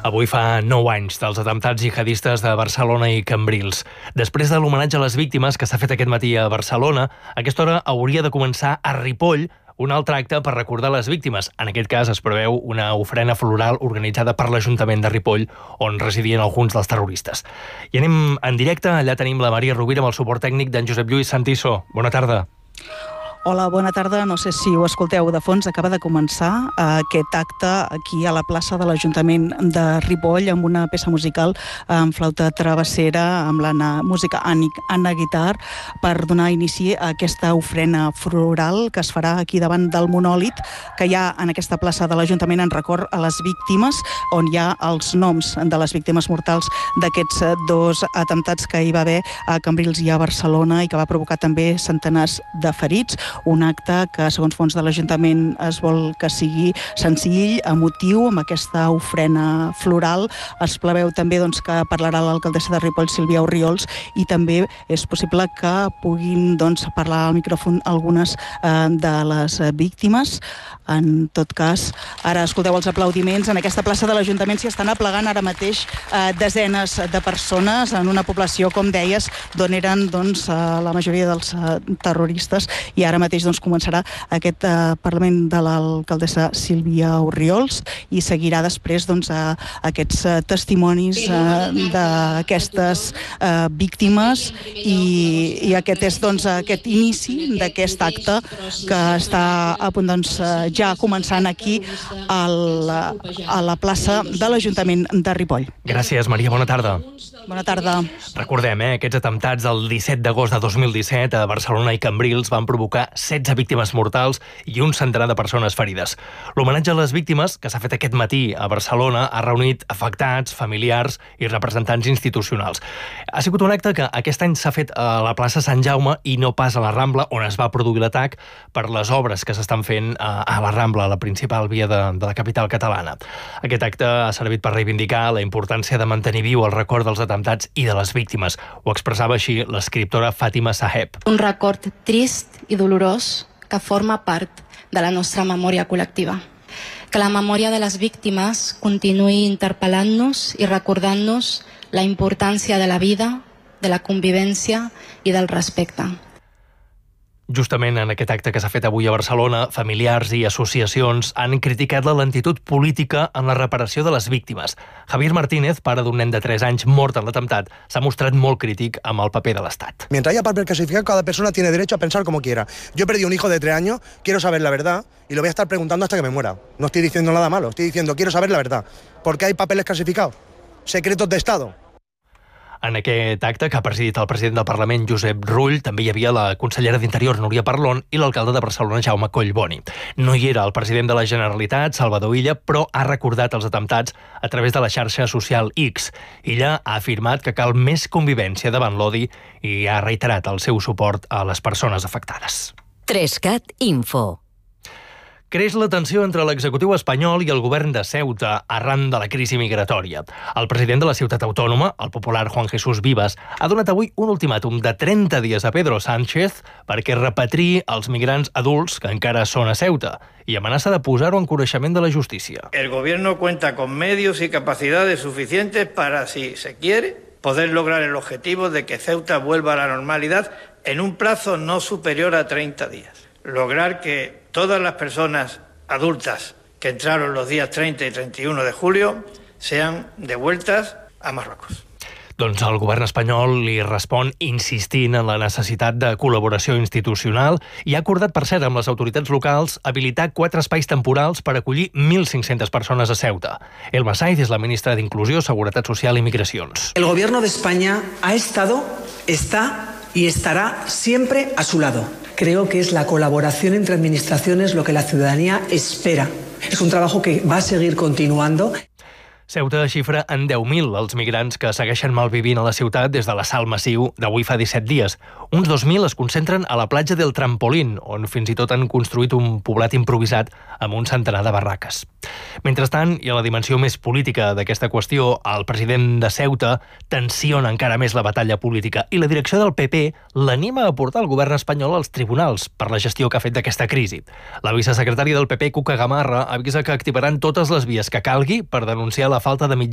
Avui fa 9 anys dels atemptats jihadistes de Barcelona i Cambrils. Després de l'homenatge a les víctimes que s'ha fet aquest matí a Barcelona, a aquesta hora hauria de començar a Ripoll un altre acte per recordar les víctimes. En aquest cas es preveu una ofrena floral organitzada per l'Ajuntament de Ripoll, on residien alguns dels terroristes. I anem en directe, allà tenim la Maria Rovira amb el suport tècnic d'en Josep Lluís Santiso. Bona tarda. Hola, bona tarda. No sé si ho escolteu de fons. Acaba de començar aquest acte aquí a la plaça de l'Ajuntament de Ripoll amb una peça musical amb flauta travessera, amb la música Anna Guitar, per donar inici a aquesta ofrena floral que es farà aquí davant del monòlit que hi ha en aquesta plaça de l'Ajuntament en record a les víctimes, on hi ha els noms de les víctimes mortals d'aquests dos atemptats que hi va haver a Cambrils i a Barcelona i que va provocar també centenars de ferits. Un acte que, segons fons de l'Ajuntament, es vol que sigui senzill, emotiu, amb aquesta ofrena floral. Es preveu també que parlarà l'alcaldessa de Ripoll, Sílvia Orriols, i també és possible que puguin parlar al micròfon algunes de les víctimes. En tot cas, ara escolteu els aplaudiments. En aquesta plaça de l'Ajuntament s'hi estan aplegant ara mateix desenes de persones en una població, com deies, d'on eren la majoria dels terroristes, i ara mateix començarà aquest Parlament de l'alcaldessa Sílvia Orriols i seguirà després aquests testimonis d'aquestes víctimes i aquest és aquest inici d'aquest acte que està a punt ja començant aquí a la plaça de l'Ajuntament de Ripoll. Gràcies, Maria. Bona tarda. Bona tarda. Recordem, aquests atemptats del 17 d'agost de 2017 a Barcelona i Cambrils van provocar 16 víctimes mortals i un centenar de persones ferides. L'homenatge a les víctimes, que s'ha fet aquest matí a Barcelona, ha reunit afectats, familiars i representants institucionals. Ha sigut un acte que aquest any s'ha fet a la plaça Sant Jaume i no pas a la Rambla, on es va produir l'atac per les obres que s'estan fent a la Rambla, la principal via de la capital catalana. Aquest acte ha servit per reivindicar la importància de mantenir viu el record dels atemptats i de les víctimes. Ho expressava així l'escriptora Fàtima Saheb. Un record trist i dolorós que forma part de la nostra memòria col·lectiva. Que la memòria de les víctimes continuï interpel·lant-nos i recordant-nos la importància de la vida, de la convivència i del respecte. Justament en aquest acte que s'ha fet avui a Barcelona, familiars i associacions han criticat la lentitud política en la reparació de les víctimes. Javier Martínez, pare d'un nen de 3 anys mort en l'atemptat, s'ha mostrat molt crític amb el paper de l'Estat. Mientras haya papel clasificado, cada persona tiene derecho a pensar como quiera. Yo he perdido un hijo de 3 años, quiero saber la verdad y lo voy a estar preguntando hasta que me muera. No estoy diciendo nada malo, estoy diciendo quiero saber la verdad. ¿Por qué hay papeles clasificados? Secretos de Estado. En aquest acte, que ha presidit el president del Parlament, Josep Rull, també hi havia la consellera d'Interior, Núria Parlon, i l'alcalde de Barcelona, Jaume Collboni. No hi era el president de la Generalitat, Salvador Illa, però ha recordat els atemptats a través de la xarxa social X. Illa ha afirmat que cal més convivència davant l'odi i ha reiterat el seu suport a les persones afectades. 3CAT Info. Creix la tensió entre l'executiu espanyol i el govern de Ceuta arran de la crisi migratòria. El president de la ciutat autònoma, el popular Juan Jesús Vivas, ha donat avui un ultimàtum de 30 dies a Pedro Sánchez perquè repatriï els migrants adults que encara són a Ceuta i amenaça de posar-ho en coneixement de la justícia. El gobierno cuenta con medios y capacidades suficientes para, si se quiere, poder lograr el objetivo de que Ceuta vuelva a la normalidad en un plazo no superior a 30 días. Lograr que todas las personas adultas que entraron los días 30 y 31 de julio sean devueltas a Marruecos. Doncs el govern espanyol li respon insistint en la necessitat de col·laboració institucional i ha acordat, per cert, amb les autoritats locals habilitar 4 espais temporals per acollir 1.500 persones a Ceuta. Elma Saiz és la ministra d'Inclusió, Seguretat Social i Migracions. El gobierno de España ha estado, está y estará siempre a su lado. Creo que es la colaboración entre administraciones lo que la ciudadanía espera. Es un trabajo que va a seguir continuando. Ceuta xifra en 10.000 els migrants que segueixen malvivint a la ciutat des de l'assalt massiu d'avui fa 17 dies. Uns 2.000 es concentren a la platja del Trampolín, on fins i tot han construït un poblat improvisat amb un centenar de barraques. Mentrestant, i a la dimensió més política d'aquesta qüestió, el president de Ceuta tensiona encara més la batalla política i la direcció del PP l'anima a portar el govern espanyol als tribunals per la gestió que ha fet d'aquesta crisi. La vicesecretària del PP, Cuca Gamarra, avisa que activaran totes les vies que calgui per denunciar la falta de